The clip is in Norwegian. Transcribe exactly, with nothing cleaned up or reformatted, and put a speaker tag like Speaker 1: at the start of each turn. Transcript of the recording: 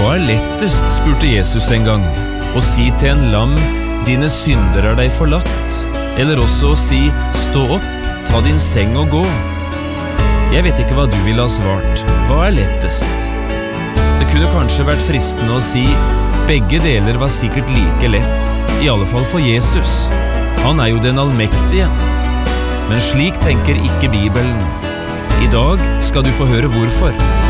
Speaker 1: Hva er lettest, spurte Jesus en gang, å si til en lam, dine synder er deg forlatt, eller også å si, stå opp, ta din seng og gå. Jeg vet ikke hva du ville ha svart, hva er lettest? Det kunne kanskje vært fristende å si, begge deler var sikkert like lett, i alle fall for Jesus. Han er jo den allmektige. Men slik tenker ikke Bibelen. I dag skal du få høre hvorfor.